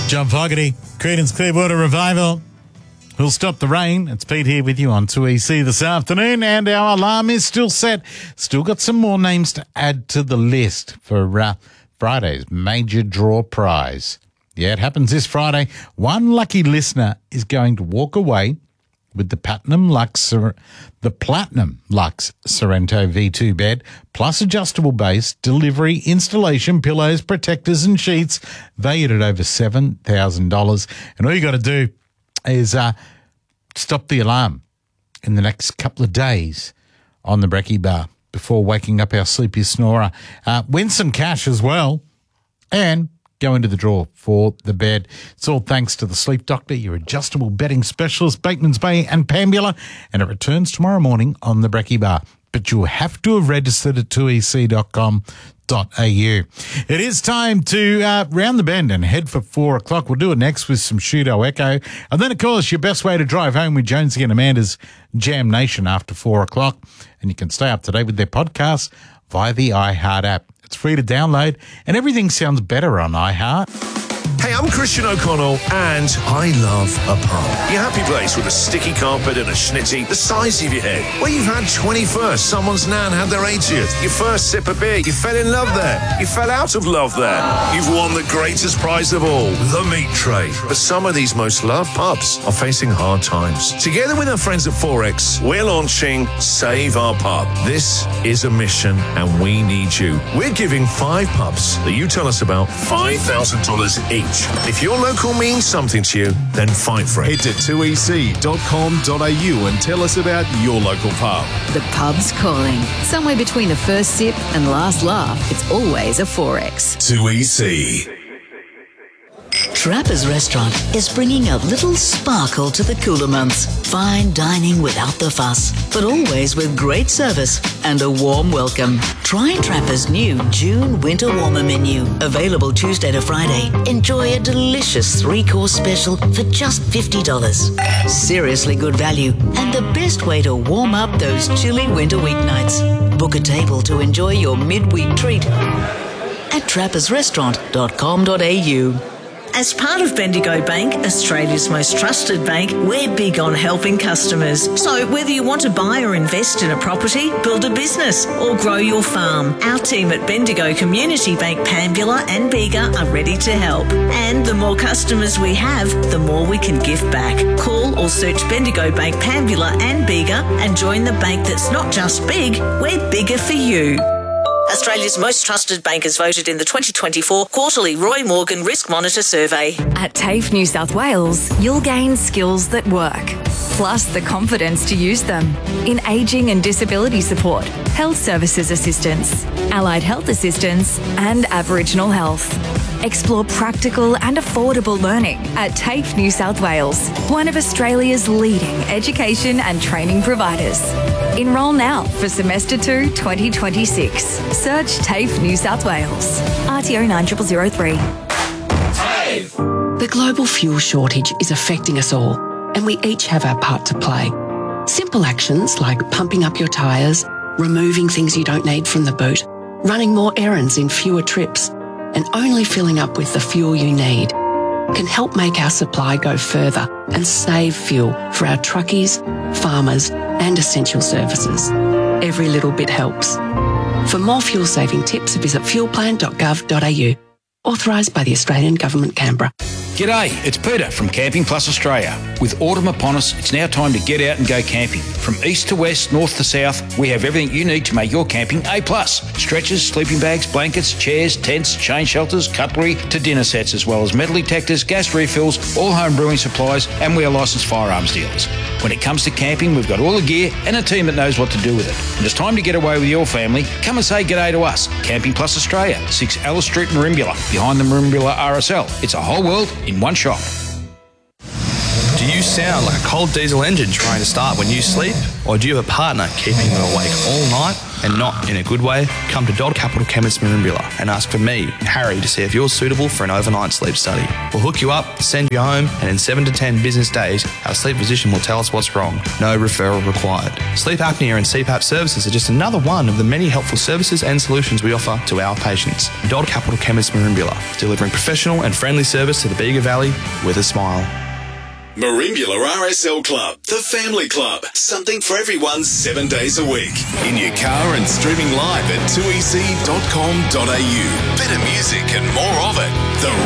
John Fogerty, Creedence Clearwater Revival. Who'll stop the rain? It's Pete here with you on 2EC this afternoon, and our alarm is still set. Still got some more names to add to the list for Friday's major draw prize. Yeah, it happens this Friday. One lucky listener is going to walk away with the Platinum Lux Sorrento V2 bed, plus adjustable base, delivery, installation, pillows, protectors and sheets, valued at over $7,000. And all you got to do is stop the alarm in the next couple of days on the Brekkie Bar before waking up our sleepy snorer. Win some cash as well and go into the draw for the bed. It's all thanks to the Sleep Doctor, your adjustable bedding specialist, Bateman's Bay and Pambula, and it returns tomorrow morning on the Brekkie Bar. But you have to have registered at 2ec.com.au. It is time to round the bend and head for 4 o'clock. We'll do it next with some Shudo Echo. And then, of course, your best way to drive home with Jonesy and Amanda's Jam Nation after 4 o'clock. And you can stay up to date with their podcasts via the iHeart app. It's free to download, and everything sounds better on iHeart. Hey, I'm Christian O'Connell, and I love a pub. Your happy place with a sticky carpet and a schnitty the size of your head. Where you've had 21st, someone's nan had their 80th. Your first sip of beer, you fell in love there. You fell out of love there. You've won the greatest prize of all, the meat tray. But some of these most loved pubs are facing hard times. Together with our friends at Forex, we're launching Save Our Pub. This is a mission, and we need you. We're giving 5 pubs that you tell us about $5,000 each. If your local means something to you, then fight for it. Head to 2ec.com.au and tell us about your local pub. The pub's calling. Somewhere between the first sip and last laugh, it's always a Forex. 2EC. Trappers Restaurant is bringing a little sparkle to the cooler months. Fine dining without the fuss, but always with great service and a warm welcome. Try Trappers' new June Winter Warmer menu. Available Tuesday to Friday. Enjoy a delicious 3-course special for just $50. Seriously good value and the best way to warm up those chilly winter weeknights. Book a table to enjoy your midweek treat at trappersrestaurant.com.au. As part of Bendigo Bank, Australia's most trusted bank, we're big on helping customers. So whether you want to buy or invest in a property, build a business or grow your farm, our team at Bendigo Community Bank Pambula and Bega are ready to help. And the more customers we have, the more we can give back. Call or search Bendigo Bank Pambula and Bega and join the bank that's not just big, we're bigger for you. Australia's most trusted bankers voted in the 2024 quarterly Roy Morgan Risk Monitor Survey. At TAFE New South Wales, you'll gain skills that work, plus the confidence to use them in ageing and disability support, health services assistance, allied health assistance, and Aboriginal health. Explore practical and affordable learning at TAFE New South Wales, one of Australia's leading education and training providers. Enrol now for Semester 2 2026. Search TAFE New South Wales. RTO 9003. TAFE! The global fuel shortage is affecting us all, and we each have our part to play. Simple actions like pumping up your tyres, removing things you don't need from the boot, running more errands in fewer trips, and only filling up with the fuel you need can help make our supply go further and save fuel for our truckies, farmers, and essential services. Every little bit helps. For more fuel-saving tips, visit fuelplan.gov.au. Authorised by the Australian Government, Canberra. G'day, it's Peter from Camping Plus Australia. With autumn upon us, it's now time to get out and go camping. From east to west, north to south, we have everything you need to make your camping A+. Stretchers, sleeping bags, blankets, chairs, tents, chain shelters, cutlery to dinner sets, as well as metal detectors, gas refills, all home brewing supplies, and we are licensed firearms dealers. When it comes to camping, we've got all the gear and a team that knows what to do with it. When it's time to get away with your family, come and say g'day to us. Camping Plus Australia, 6 Alice Street, Merimbula, behind the Merimbula RSL. It's a whole world in one shop. Do you sound like a cold diesel engine trying to start when you sleep? Or do you have a partner keeping you awake all night? and not in a good way, come to Dodd Capital Chemists Merimbula and ask for me, Harry, to see if you're suitable for an overnight sleep study. We'll hook you up, send you home, and in 7 to 10 business days, our sleep physician will tell us what's wrong. No referral required. Sleep apnea and CPAP services are just another one of the many helpful services and solutions we offer to our patients. Dodd Capital Chemists Merimbula, delivering professional and friendly service to the Bega Valley with a smile. Merimbula RSL Club, the family club. Something for everyone 7 days a week. In your car and streaming live at 2ec.com.au. Better music and more of it. The